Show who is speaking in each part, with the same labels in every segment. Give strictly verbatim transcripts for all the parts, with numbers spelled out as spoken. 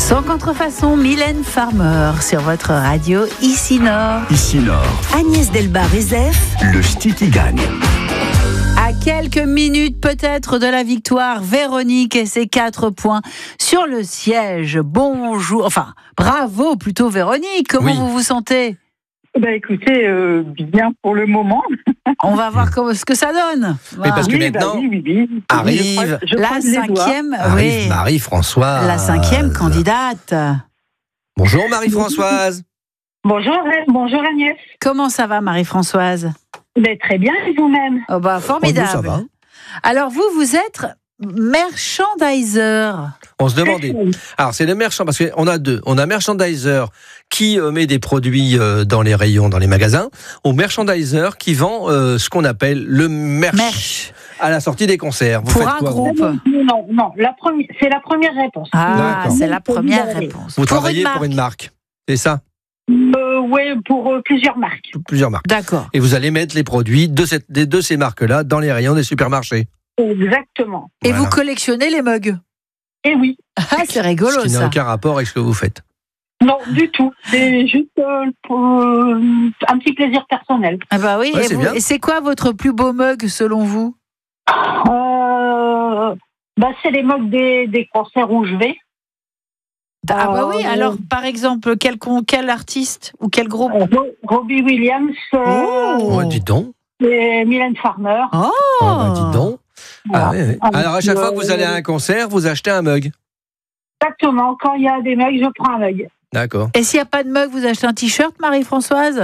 Speaker 1: Sans contrefaçon, Mylène Farmer sur votre radio Ici Nord.
Speaker 2: Ici Nord.
Speaker 3: Agnès Delbar-Rezef.
Speaker 2: Le ch'ti qui gagne.
Speaker 1: À quelques minutes peut-être de la victoire, Véronique et ses quatre points sur le siège. Bonjour, enfin bravo plutôt Véronique, comment
Speaker 4: Oui.
Speaker 1: vous vous sentez ?
Speaker 5: Bah écoutez, euh, bien pour le moment.
Speaker 1: On va voir comment, ce que ça donne.
Speaker 4: Mais parce que
Speaker 5: Oui,
Speaker 4: maintenant,
Speaker 5: bah oui, oui, oui.
Speaker 4: arrive
Speaker 5: Je croise- je
Speaker 1: La
Speaker 5: croise les doigts.
Speaker 1: cinquième,
Speaker 4: arrive
Speaker 1: oui,
Speaker 4: Marie-Françoise.
Speaker 1: la cinquième candidate.
Speaker 4: Bonjour Marie-Françoise.
Speaker 5: Bonjour, Reine, bonjour Agnès.
Speaker 1: Comment ça va Marie-Françoise ?
Speaker 5: Bah, très bien, et vous-même.
Speaker 1: Oh bah formidable.
Speaker 4: Oh, nous, ça va.
Speaker 1: Alors vous, vous êtes merchandiser.
Speaker 4: On se demandait. Alors c'est le merchand, parce qu'on a deux. On a merchandiser qui euh, met des produits euh, dans les rayons, dans les magasins, ou merchandiser qui vend euh, ce qu'on appelle le merch,
Speaker 1: Merch.
Speaker 4: à la sortie des concerts. Vous
Speaker 1: Pour
Speaker 4: faites
Speaker 1: un
Speaker 4: quoi, vous
Speaker 1: groupe.
Speaker 5: Non, non, non, la première, c'est la première réponse.
Speaker 1: Ah,
Speaker 4: D'accord.
Speaker 1: c'est la première réponse.
Speaker 4: Vous
Speaker 1: Pour
Speaker 4: travaillez
Speaker 1: une
Speaker 4: pour une
Speaker 1: marque.
Speaker 4: marque. C'est ça?
Speaker 5: Euh, oui, pour euh, plusieurs marques.
Speaker 4: Plusieurs marques.
Speaker 1: D'accord.
Speaker 4: Et vous allez mettre les produits de, cette, de, de ces marques-là dans les rayons des supermarchés.
Speaker 5: Exactement.
Speaker 1: Et
Speaker 4: Voilà.
Speaker 1: vous collectionnez les mugs.
Speaker 5: Et oui.
Speaker 1: Ah, c'est rigolo
Speaker 4: Ce qui n'a
Speaker 1: ça.
Speaker 4: aucun rapport avec ce que vous faites.
Speaker 5: Non, du tout. C'est juste euh, pour euh, un petit plaisir personnel.
Speaker 1: Ah bah oui,
Speaker 4: Ouais,
Speaker 1: et,
Speaker 4: c'est
Speaker 1: vous-
Speaker 4: bien.
Speaker 1: et c'est quoi votre plus beau mug selon vous ?
Speaker 5: Euh, bah, c'est les modes des, des concerts où je vais.
Speaker 1: Ah bah oui,
Speaker 5: Euh,
Speaker 1: alors par exemple, quel, con- quel artiste ou quel groupe ?
Speaker 5: Euh, Ro- Robbie Williams euh,
Speaker 4: Oh, dis donc.
Speaker 5: et Mylène Farmer.
Speaker 1: Oh,
Speaker 4: Oh, bah, dis donc. Ah,
Speaker 5: Voilà.
Speaker 4: ouais, ouais. Alors à chaque fois que vous allez à un concert, vous achetez un mug.
Speaker 5: Exactement. Quand il y a des mugs, je prends un mug.
Speaker 4: D'accord.
Speaker 1: Et s'il n'y a pas de mug, vous achetez un t-shirt, Marie-Françoise ?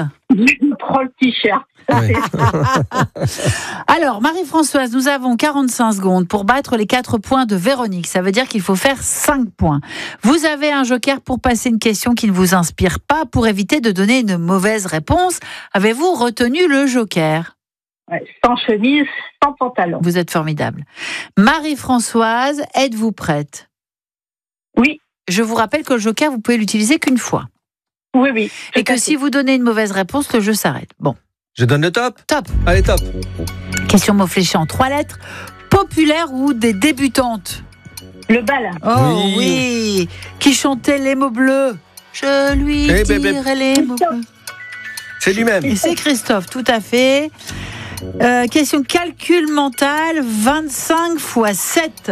Speaker 5: Je prends le t-shirt.
Speaker 4: Ouais.
Speaker 1: Alors, Marie-Françoise, nous avons quarante-cinq secondes pour battre les quatre points de Véronique. Ça veut dire qu'il faut faire cinq points. Vous avez un joker pour passer une question qui ne vous inspire pas, pour éviter de donner une mauvaise réponse. Avez-vous retenu le joker ?
Speaker 5: Ouais, sans chemise, sans pantalon.
Speaker 1: Vous êtes formidable. Marie-Françoise, êtes-vous prête ?
Speaker 5: Oui,
Speaker 1: Je vous rappelle que le joker, vous pouvez l'utiliser qu'une fois.
Speaker 5: oui, oui.
Speaker 1: Et que si vous donnez une mauvaise réponse, le jeu s'arrête. Bon,
Speaker 4: Je donne le top.
Speaker 1: top.
Speaker 4: Allez, top.
Speaker 1: Question mot fléché en trois lettres. Populaire ou des débutantes ?
Speaker 5: Le bal.
Speaker 1: Oh oui.
Speaker 4: Oui.
Speaker 1: Qui chantait les mots bleus. Je lui
Speaker 4: Eh ben,
Speaker 1: dirai
Speaker 4: ben.
Speaker 1: les mots bleus.
Speaker 4: C'est lui-même.
Speaker 1: Et c'est Christophe, tout à fait. Euh, question calcul mental, vingt-cinq fois sept.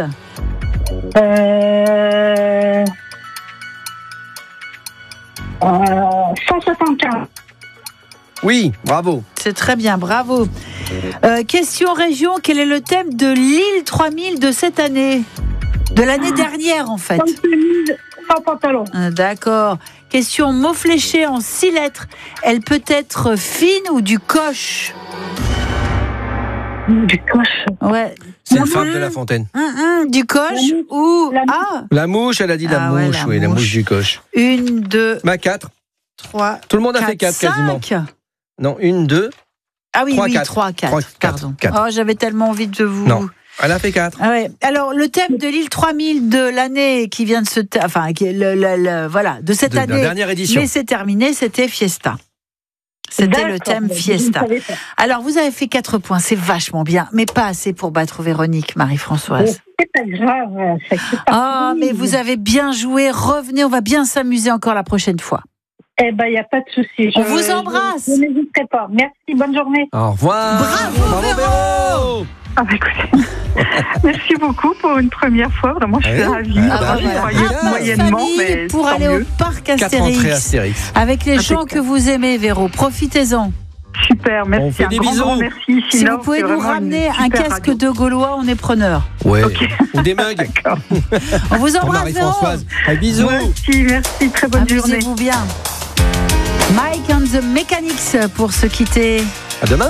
Speaker 5: Euh... Euh, cent soixante-quinze.
Speaker 4: Oui, bravo.
Speaker 1: C'est très bien, bravo. Euh, question région, quel est le thème de l'île trois mille de cette année ? De l'année dernière, en fait.
Speaker 5: Sans chemise, sans pantalon.
Speaker 1: Euh, D'accord. Question mot fléché en six lettres. Elle peut être fine ou du coche ?
Speaker 5: Du coche.
Speaker 1: Ouais.
Speaker 4: C'est
Speaker 1: Hum,
Speaker 4: une femme
Speaker 1: hum,
Speaker 4: de La Fontaine.
Speaker 1: hum, hum, du coche
Speaker 5: La mouche.
Speaker 1: ou...
Speaker 5: La mouche.
Speaker 1: Ah,
Speaker 4: La mouche, elle a dit la
Speaker 1: Ah ouais,
Speaker 4: mouche.
Speaker 1: la
Speaker 4: oui, la
Speaker 1: mouche.
Speaker 4: mouche du coche.
Speaker 1: une, deux,
Speaker 4: Bah, quatre.
Speaker 1: trois,
Speaker 4: Tout le monde a
Speaker 1: quatre,
Speaker 4: fait quatre quasiment.
Speaker 1: cinq.
Speaker 4: Non, une, deux.
Speaker 1: Ah oui,
Speaker 4: Trois,
Speaker 1: oui,
Speaker 4: quatre.
Speaker 1: trois, quatre,
Speaker 4: Trois, quatre,
Speaker 1: pardon.
Speaker 4: quatre.
Speaker 1: Oh, j'avais tellement envie de vous...
Speaker 4: Non. Elle a fait quatre.
Speaker 1: Ah ouais. Alors, le thème de l'île trois mille de l'année qui vient de se... ta- Enfin, qui est le, le- le- voilà, de cette
Speaker 4: De la
Speaker 1: année,
Speaker 4: dernière édition.
Speaker 1: mais c'est terminé, c'était Fiesta. C'était le
Speaker 5: D'accord,
Speaker 1: thème
Speaker 5: mais je ne
Speaker 1: Fiesta.
Speaker 5: savais pas.
Speaker 1: Alors, vous avez fait quatre points, c'est vachement bien, mais pas assez pour battre Véronique, Marie-Françoise.
Speaker 5: C'est pas grave. c'est que c'est
Speaker 1: Ah,
Speaker 5: parti.
Speaker 1: mais vous avez bien joué, revenez, on va bien s'amuser encore la prochaine fois.
Speaker 5: Eh ben, il n'y a pas de souci.
Speaker 1: On
Speaker 5: Je-
Speaker 1: vous
Speaker 5: je-
Speaker 1: embrasse.
Speaker 5: Je n'hésiterai pas. Merci, bonne journée.
Speaker 4: Au revoir.
Speaker 1: Bravo, Véro.
Speaker 4: Véro.
Speaker 6: Ah bah écoutez, merci beaucoup pour une première fois. Vraiment, je suis
Speaker 4: Ah oui.
Speaker 6: ravie.
Speaker 4: Ah bah
Speaker 6: J'y
Speaker 4: oui,
Speaker 6: croyais
Speaker 4: un pas de
Speaker 6: moyennement,
Speaker 1: famille
Speaker 6: mais
Speaker 1: pour
Speaker 6: tant
Speaker 1: aller
Speaker 6: mieux.
Speaker 1: au parc
Speaker 4: Quatre entrées
Speaker 1: Astérix
Speaker 4: Astérix.
Speaker 1: avec les gens
Speaker 6: Impeccable.
Speaker 1: que vous aimez, Véro. Profitez-en.
Speaker 6: Super, merci.
Speaker 4: On fait
Speaker 6: un
Speaker 4: des
Speaker 6: grand,
Speaker 4: bisous.
Speaker 6: grand merci.
Speaker 1: Si
Speaker 6: Sinon,
Speaker 1: vous pouvez
Speaker 6: c'est
Speaker 1: nous
Speaker 6: vraiment une
Speaker 1: ramener un
Speaker 6: super
Speaker 1: casque
Speaker 6: radio.
Speaker 1: de Gaulois, on est preneur.
Speaker 4: Ouais.
Speaker 6: Ok.
Speaker 4: Ou des mugs.
Speaker 1: On vous
Speaker 4: Pour
Speaker 1: embrasse, Véro.
Speaker 4: Marie-Françoise. Allez, bisous.
Speaker 6: Merci, merci. Très bonne journée.
Speaker 1: Amusez-vous bien. Mike and the Mechanics pour se quitter.
Speaker 4: À demain.